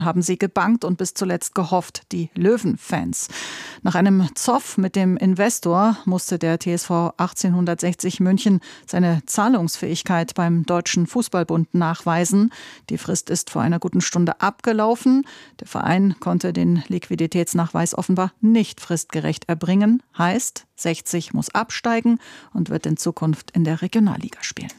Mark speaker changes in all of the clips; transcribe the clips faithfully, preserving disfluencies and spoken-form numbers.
Speaker 1: haben sie gebangt und bis zuletzt gehofft, die Löwenfans. Nach einem Zoff mit dem Investor musste der T S V achtzehnhundertsechzig München seine Zahlungsfähigkeit beim Deutschen Fußballbund nachweisen. Die Frist ist vor einer guten Stunde abgelaufen. Der Verein konnte den Liquiditätsnachweis offenbar nicht fristgerecht erbringen. Heißt, sechzig muss absteigen und wird in Zukunft in der Regionalliga spielen.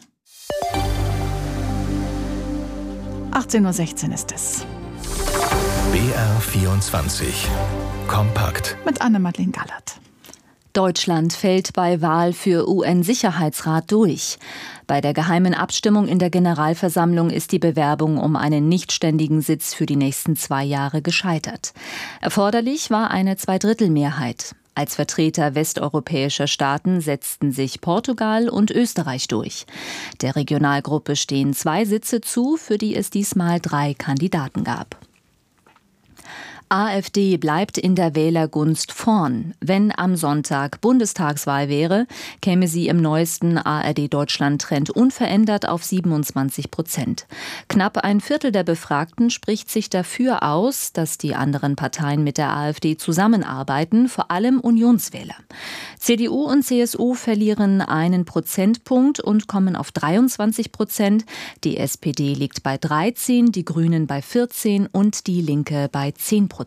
Speaker 1: achtzehn Uhr sechzehn ist es.
Speaker 2: B R vierundzwanzig. Kompakt.
Speaker 1: Mit Anne-Madeleine Gallert.
Speaker 3: Deutschland fällt bei Wahl für U N-Sicherheitsrat durch. Bei der geheimen Abstimmung in der Generalversammlung ist die Bewerbung um einen nichtständigen Sitz für die nächsten zwei Jahre gescheitert. Erforderlich war eine Zweidrittelmehrheit. Als Vertreter westeuropäischer Staaten setzten sich Portugal und Österreich durch. Der Regionalgruppe stehen zwei Sitze zu, für die es diesmal drei Kandidaten gab. AfD bleibt in der Wählergunst vorn. Wenn am Sonntag Bundestagswahl wäre, käme sie im neuesten A R D-Deutschland-Trend unverändert auf siebenundzwanzig Prozent. Knapp ein Viertel der Befragten spricht sich dafür aus, dass die anderen Parteien mit der AfD zusammenarbeiten, vor allem Unionswähler. C D U und C S U verlieren einen Prozentpunkt und kommen auf dreiundzwanzig Prozent. Die S P D liegt bei dreizehn, die Grünen bei vierzehn und die Linke bei zehn Prozent.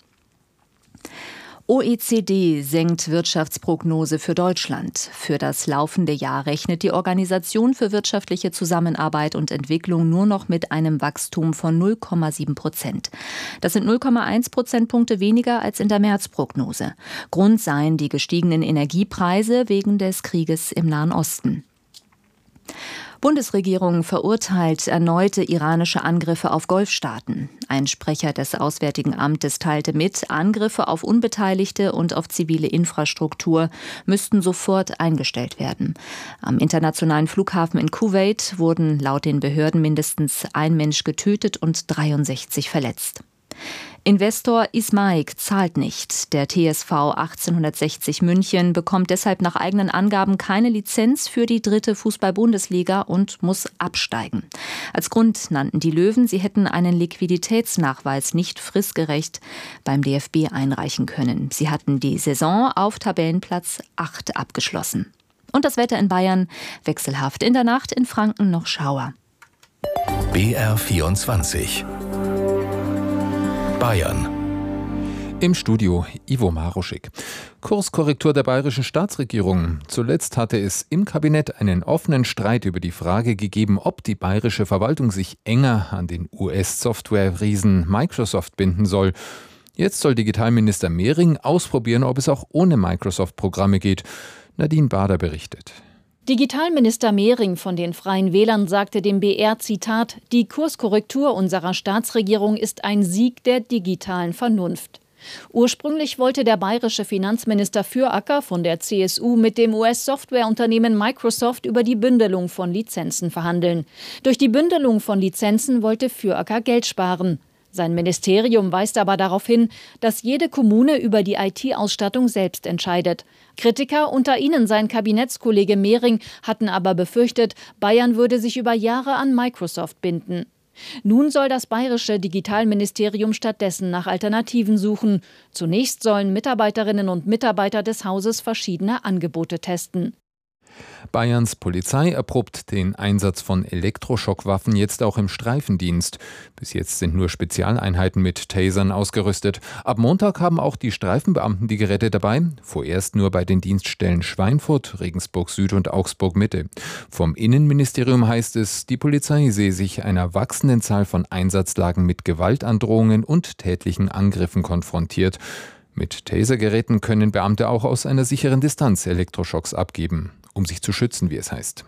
Speaker 3: O E C D senkt Wirtschaftsprognose für Deutschland. Für das laufende Jahr rechnet die Organisation für wirtschaftliche Zusammenarbeit und Entwicklung nur noch mit einem Wachstum von null Komma sieben Prozent. Das sind null Komma eins Prozentpunkte weniger als in der Märzprognose. Grund seien die gestiegenen Energiepreise wegen des Krieges im Nahen Osten. Bundesregierung verurteilt erneute iranische Angriffe auf Golfstaaten. Ein Sprecher des Auswärtigen Amtes teilte mit, Angriffe auf Unbeteiligte und auf zivile Infrastruktur müssten sofort eingestellt werden. Am internationalen Flughafen in Kuwait wurden laut den Behörden mindestens ein Mensch getötet und dreiundsechzig verletzt. Investor Ismaik zahlt nicht. Der T S V achtzehnhundertsechzig München bekommt deshalb nach eigenen Angaben keine Lizenz für die dritte Fußball-Bundesliga und muss absteigen. Als Grund nannten die Löwen, sie hätten einen Liquiditätsnachweis nicht fristgerecht beim D F B einreichen können. Sie hatten die Saison auf Tabellenplatz acht abgeschlossen. Und das Wetter in Bayern wechselhaft. In der Nacht in Franken noch Schauer.
Speaker 2: B R vierundzwanzig. Bayern.
Speaker 4: Im Studio Ivo Maruschik. Kurskorrektur der bayerischen Staatsregierung. Zuletzt hatte es im Kabinett einen offenen Streit über die Frage gegeben, ob die bayerische Verwaltung sich enger an den U S-Software-Riesen Microsoft binden soll. Jetzt soll Digitalminister Mehring ausprobieren, ob es auch ohne Microsoft-Programme geht. Nadine Bader berichtet.
Speaker 5: Digitalminister Mehring von den Freien Wählern sagte dem B R, Zitat, die Kurskorrektur unserer Staatsregierung ist ein Sieg der digitalen Vernunft. Ursprünglich wollte der bayerische Finanzminister Füracker von der C S U mit dem U S-Softwareunternehmen Microsoft über die Bündelung von Lizenzen verhandeln. Durch die Bündelung von Lizenzen wollte Füracker Geld sparen. Sein Ministerium weist aber darauf hin, dass jede Kommune über die I T-Ausstattung selbst entscheidet. Kritiker, unter ihnen sein Kabinettskollege Mehring, hatten aber befürchtet, Bayern würde sich über Jahre an Microsoft binden. Nun soll das bayerische Digitalministerium stattdessen nach Alternativen suchen. Zunächst sollen Mitarbeiterinnen und Mitarbeiter des Hauses verschiedene Angebote testen.
Speaker 4: Bayerns Polizei erprobt den Einsatz von Elektroschockwaffen jetzt auch im Streifendienst. Bis jetzt sind nur Spezialeinheiten mit Tasern ausgerüstet. Ab Montag haben auch die Streifenbeamten die Geräte dabei. Vorerst nur bei den Dienststellen Schweinfurt, Regensburg Süd und Augsburg Mitte. Vom Innenministerium heißt es, die Polizei sehe sich einer wachsenden Zahl von Einsatzlagen mit Gewaltandrohungen und tätlichen Angriffen konfrontiert. Mit Tasergeräten können Beamte auch aus einer sicheren Distanz Elektroschocks abgeben, um sich zu schützen, wie es heißt.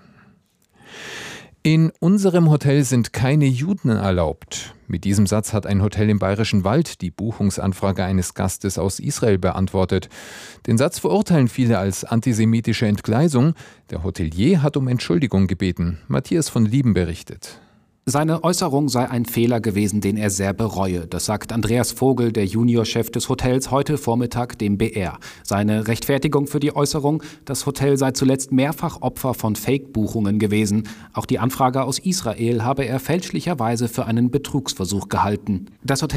Speaker 4: In unserem Hotel sind keine Juden erlaubt. Mit diesem Satz hat ein Hotel im Bayerischen Wald die Buchungsanfrage eines Gastes aus Israel beantwortet. Den Satz verurteilen viele als antisemitische Entgleisung. Der Hotelier hat um Entschuldigung gebeten. Matthias von Lieben berichtet.
Speaker 6: Seine Äußerung sei ein Fehler gewesen, den er sehr bereue. Das sagt Andreas Vogel, der Juniorchef des Hotels, heute Vormittag dem B R. Seine Rechtfertigung für die Äußerung: Das Hotel sei zuletzt mehrfach Opfer von Fake-Buchungen gewesen. Auch die Anfrage aus Israel habe er fälschlicherweise für einen Betrugsversuch gehalten. Das Hotel